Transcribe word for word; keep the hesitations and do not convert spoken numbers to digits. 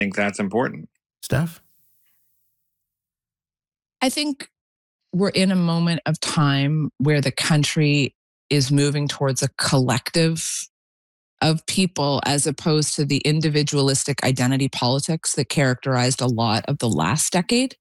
think that's important. Steph? I think we're in a moment of time where the country is moving towards a collective of people as opposed to the individualistic identity politics that characterized a lot of the last decade.